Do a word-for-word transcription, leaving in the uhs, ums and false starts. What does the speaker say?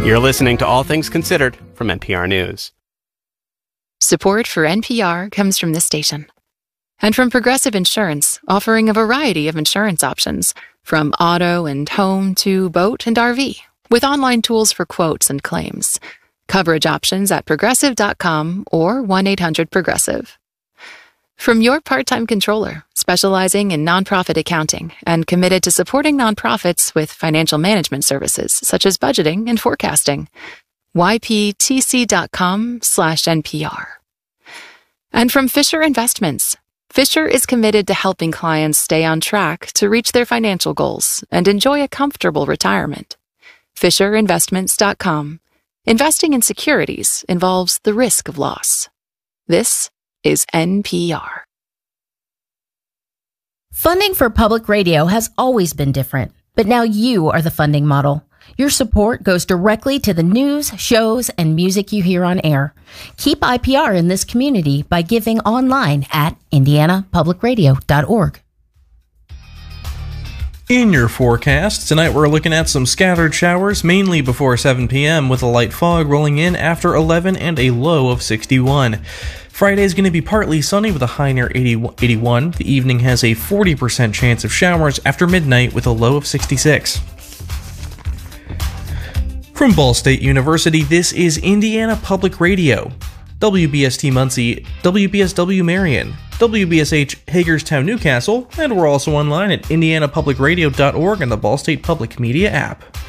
You're listening to All Things Considered from N P R News. Support for N P R comes from this station. And from Progressive Insurance, offering a variety of insurance options, from auto and home to boat and R V, with online tools for quotes and claims. Coverage options at progressive dot com or one eight hundred progressive. From your part-time controller, specializing in nonprofit accounting and committed to supporting nonprofits with financial management services such as budgeting and forecasting. Y P T C dot com slash N P R. And from Fisher Investments, Fisher is committed to helping clients stay on track to reach their financial goals and enjoy a comfortable retirement. Fisher Investments dot com. Investing in securities involves the risk of loss. This is N P R. Funding for public radio has always been different, but now you are the funding model. Your support goes directly to the news, shows, and music you hear on air. Keep I P R in this community by giving online at indiana public radio dot org. In your forecast, tonight we're looking at some scattered showers, mainly before seven p.m., with a light fog rolling in after eleven and a low of sixty-one. Friday is going to be partly sunny with a high near eighty-one. The evening has a forty percent chance of showers after midnight with a low of sixty-six. From Ball State University, this is Indiana Public Radio. W B S T Muncie, W B S W Marion, W B S H Hagerstown Newcastle, and we're also online at indiana public radio dot org and the Ball State Public Media app.